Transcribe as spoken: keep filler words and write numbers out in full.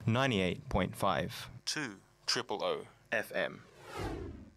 ninety-eight point five two triple O F M.